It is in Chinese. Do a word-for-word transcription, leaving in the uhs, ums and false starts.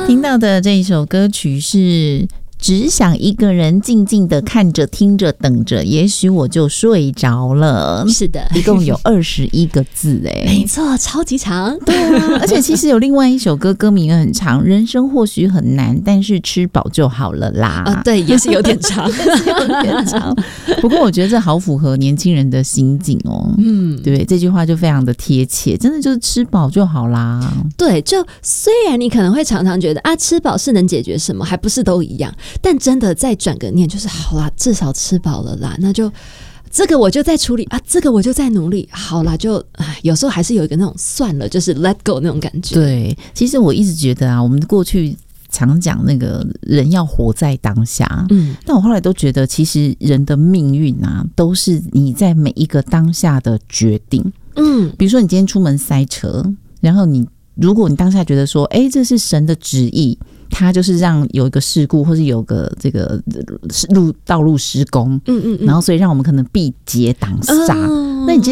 听到的这一首歌曲是只想一个人静静的看着听着等着，也许我就睡着了。 是的， 一共有二十一个字哎， 没错，超级长。 对啊，而且其实有另外一首歌，歌名也很长，人生或许很难，但是吃饱就好了啦。 啊，对，也是有点长， 有点长。不过我觉得这好符合年轻人的心境哦。嗯，对，这句话就非常的贴切，真的就是吃饱就好啦。 对，就虽然你可能会常常觉得啊，吃饱是能解决什么，还不是都一样。但真的再转个念，就是好啦，至少吃饱了啦，那就这个我就在处理啊，这个我就在努力，好啦，就有时候还是有一个那种算了，就是 let go 那种感觉。 对，其实我一直觉得啊，我们过去常讲那个人要活在当下，嗯，但我后来都觉得，其实人的命运啊，都是你在每一个当下的决定。嗯，比如说你今天出门塞车，然后你如果你当下觉得说，哎，这是神的旨意。它就是让有一个事故，或是有个这个路道路施工，嗯嗯嗯，然后所以让我们可能避劫挡煞。哦、那你